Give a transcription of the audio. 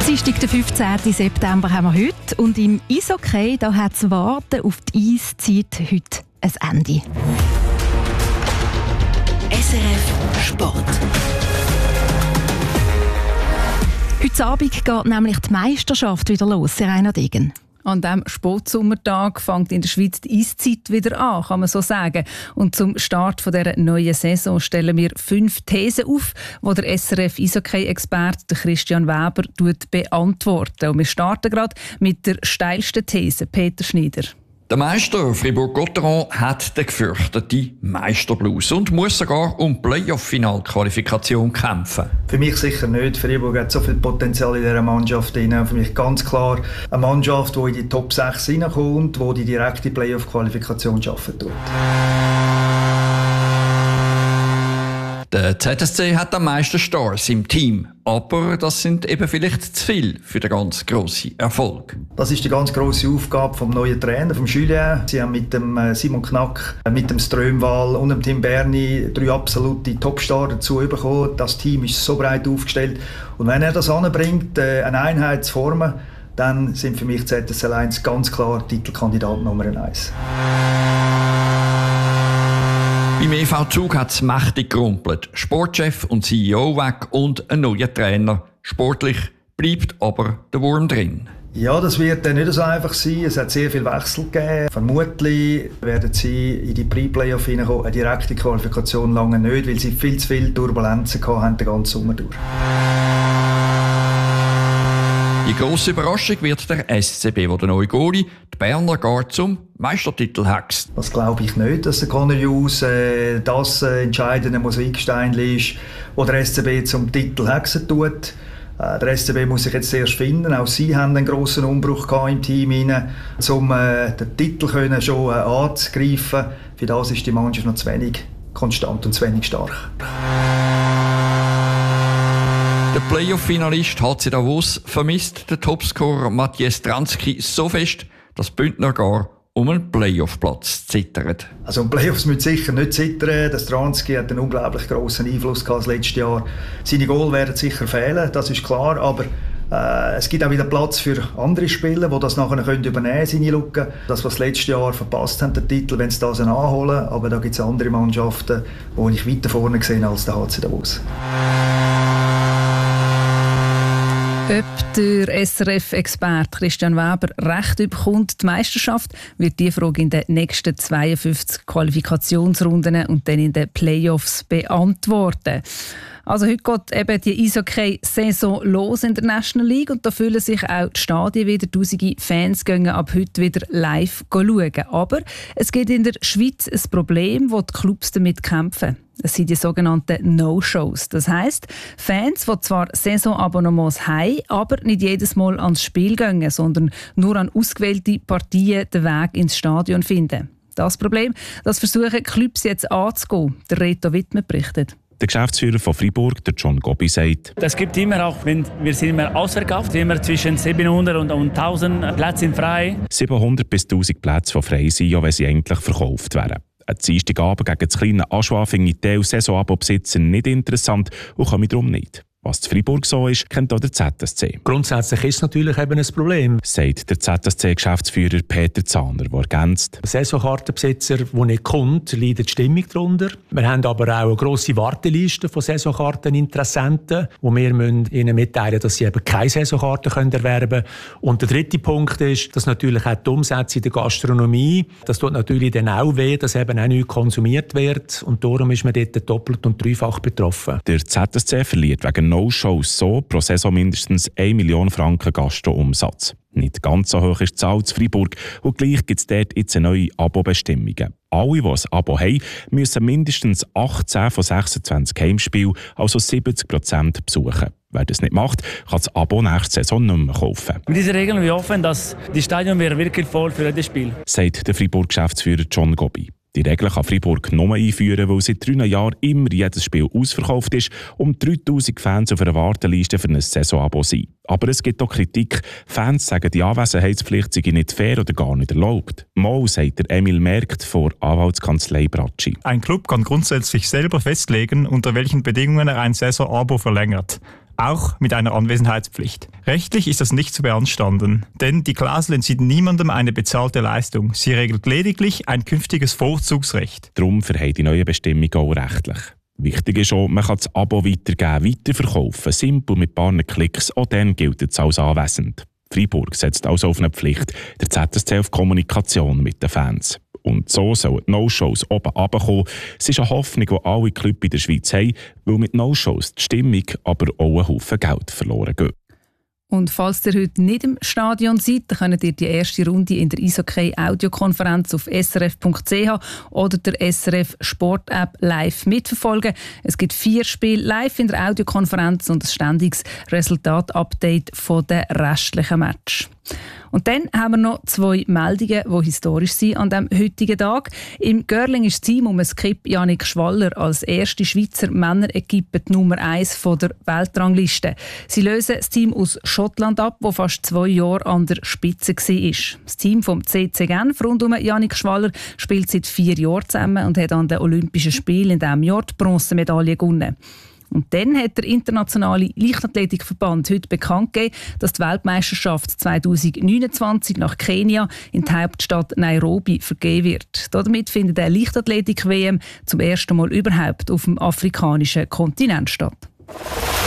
Dienstag, den 15. September haben wir heute. Und im Eishockey hat das Warten auf die Eiszeit heute ein Ende. SRF Sport. Heute Abend geht nämlich die Meisterschaft wieder los, Rainer Degen. An diesem Sportsommertag fängt in der Schweiz die Eiszeit wieder an, kann man so sagen. Und zum Start dieser neuen Saison stellen wir 5 Thesen auf, die der SRF-Eishockey-Experte Christian Weber beantwortet. Und wir starten gerade mit der steilsten These, Peter Schneider. Der Meister Fribourg-Gotteron hat den gefürchteten Meisterblues und muss sogar um Playoff-Final-Qualifikation kämpfen. Für mich sicher nicht. Fribourg hat so viel Potenzial in dieser Mannschaft drin. Für mich ganz klar eine Mannschaft, die in die Top 6 hineinkommt, die die direkte Playoff-Qualifikation schaffen tut. Der ZSC hat am meisten Stars im Team, aber das sind eben vielleicht zu viel für den ganz grossen Erfolg. Das ist die ganz grosse Aufgabe vom neuen Trainer, vom Julien. Sie haben mit dem Simon Knack, mit dem Strömwall und dem Tim Berni 3 absolute Topstars dazu bekommen. Das Team ist so breit aufgestellt. Und wenn er das anbringt, eine Einheit zu formen, dann sind für mich ZSC 1 ganz klar Titelkandidat Nummer 1. Beim EV Zug hat es mächtig gerumpelt. Sportchef und CEO weg und ein neuer Trainer. Sportlich bleibt aber der Wurm drin. Ja, das wird nicht so einfach sein. Es hat sehr viel Wechsel gegeben. Vermutlich werden sie in die Pre-Playoff hineinkommen. Eine direkte Qualifikation lange nicht, weil sie viel zu viele Turbulenzen hatten den ganzen Sommer durch. Die grosse Überraschung wird der SCB, wo der neue Goalie, die Berner, gar zum Meistertitel hext. Das glaube ich nicht, dass der Conor Hughes das entscheidende Mosaikstein ist, wo der SCB zum Titel hexen tut. Der SCB muss sich jetzt erst finden. Auch sie haben einen grossen Umbruch im Team, um den Titel schon anzugreifen. Für das ist die Mannschaft noch zu wenig konstant und zu wenig stark. Der Playoff-Finalist HC Davos vermisst den Topscorer Matthias Stransky so fest, dass Bündner gar um einen Playoff-Platz zittert. Also um Playoffs müssen sicher nicht zittern. Der Stransky hat einen unglaublich grossen Einfluss gehabt das letzte Jahr. Seine Goal werden sicher fehlen, das ist klar, aber es gibt auch wieder Platz für andere Spieler, die das nachher übernehmen können, seine Lücken. Das, was das letzte Jahr verpasst haben, den Titel, wenn sie das nachholen. Aber da gibt es andere Mannschaften, die ich weiter vorne sehe als der HC Davos. Ob der SRF-Experte Christian Weber recht bekommt, die Meisterschaft, wird die Frage in den nächsten 52 Qualifikationsrunden und dann in den Playoffs beantworten. Also heute geht eben die Eishockey-Saison los in der National League und da füllen sich auch die Stadien wieder. Tausende Fans gehen ab heute wieder live schauen. Aber es gibt in der Schweiz ein Problem, wo die Clubs damit kämpfen. Es sind die sogenannten No-Shows. Das heisst, Fans, die zwar Saisonabonnements haben, aber nicht jedes Mal ans Spiel gehen, sondern nur an ausgewählte Partien den Weg ins Stadion finden. Das Problem, das versuchen Clubs jetzt anzugehen. Der Reto Wittmer berichtet. Der Geschäftsführer von Fribourg, der John Gobbi, sagt: Es gibt immer auch, wenn wir sind immer ausverkauft, immer zwischen 700 und 1000 Plätze sind frei. 700 bis 1000 Plätze, die frei sind, ja, wenn sie eigentlich verkauft wären. Ein Dienstagabend gegen das kleine Aschua finde ich die Saisonabo-Besitzer nicht interessant und kann mich darum nicht. Was in Fribourg so ist, kennt auch der ZSC. Grundsätzlich ist es natürlich eben ein Problem, sagt der ZSC-Geschäftsführer Peter Zahner, der ergänzt: Saisonkartenbesitzer, die nicht kommt, leidet die Stimmung darunter. Wir haben aber auch eine grosse Warteliste von Saisonkarteninteressenten, wo wir ihnen mitteilen, dass sie eben keine Saisonkarten erwerben können. Und der dritte Punkt ist, dass natürlich auch die Umsätze in der Gastronomie, das tut natürlich dann auch weh, dass eben auch nichts konsumiert wird. Und darum ist man dort doppelt und dreifach betroffen. Der ZSC verliert wegen No-Shows so pro Saison mindestens 1 Million Franken Gastro-Umsatz. Nicht ganz so hoch ist die Zahl in Fribourg und gleich gibt es dort jetzt neue Abo-Bestimmungen. Alle, die ein Abo haben, müssen mindestens 18 von 26 Heimspielen, also 70%, besuchen. Wer das nicht macht, kann das Abo nächste Saison nicht mehr kaufen. Mit dieser Regel wir hoffen, dass die Stadion wäre wirklich voll für jedes Spiel, sagt der Fribourg-Geschäftsführer John Gobbi. Die Regel kann Fribourg nur einführen, weil seit 3 Jahren immer jedes Spiel ausverkauft ist und 3000 Fans auf einer Warteliste für ein Saisonabo sind. Aber es gibt auch Kritik. Fans sagen, die Anwesenheitspflicht sei nicht fair oder gar nicht erlaubt. Mal sagt der Emil Merkt von Anwaltskanzlei Bracci. Ein Club kann grundsätzlich selber festlegen, unter welchen Bedingungen er ein Saisonabo verlängert. auch mit einer Anwesenheitspflicht. Rechtlich ist das nicht zu beanstanden, denn die Klausel entzieht niemandem eine bezahlte Leistung. Sie regelt lediglich ein künftiges Vorzugsrecht. Darum verhält die neue Bestimmung auch rechtlich. Wichtig ist auch, man kann das Abo weitergeben, weiterverkaufen, simpel mit ein paar Klicks, auch dann gilt es als anwesend. Freiburg setzt also auf eine Pflicht, der ZSC auf Kommunikation mit den Fans. Und so sollen die No-Shows oben runterkommen. Es ist eine Hoffnung, die alle Clubs in der Schweiz haben, weil mit No-Shows die Stimmung aber auch ein Haufen Geld verloren geht. Und falls ihr heute nicht im Stadion seid, dann könnt ihr die erste Runde in der Eishockey-Audiokonferenz auf srf.ch oder der SRF Sport-App live mitverfolgen. Es gibt 4 Spiele live in der Audiokonferenz und ein ständiges Resultat-Update von den restlichen Matches. Und dann haben wir noch 2 Meldungen, die historisch sind an diesem heutigen Tag. Im Görling ist das Team um Skip Yannick Schwaller als erste Schweizer Männer-Equipe die Nummer 1 von der Weltrangliste. Sie lösen das Team aus Schottland ab, das fast 2 Jahre an der Spitze war. Das Team vom CC Genf rund um Yannick Schwaller spielt seit 4 Jahren zusammen und hat an den Olympischen Spielen in diesem Jahr die Bronzemedaille gewonnen. Und dann hat der Internationale Leichtathletikverband heute bekannt gegeben, dass die Weltmeisterschaft 2029 nach Kenia in die Hauptstadt Nairobi vergeben wird. Damit findet eine Leichtathletik-WM zum ersten Mal überhaupt auf dem afrikanischen Kontinent statt.